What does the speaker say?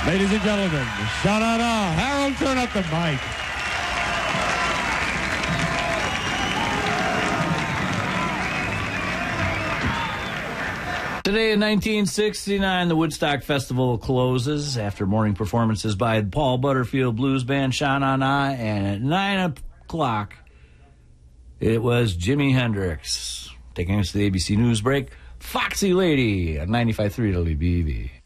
Ladies and gentlemen, Sha-na-na. Harold, turn up the mic. Today in 1969, the Woodstock Festival closes after morning performances by Paul Butterfield Blues Band, Sha-na-na, and at 9 o'clock, it was Jimi Hendrix. Taking us to the ABC News break, Foxy Lady at 95.3 WBEV.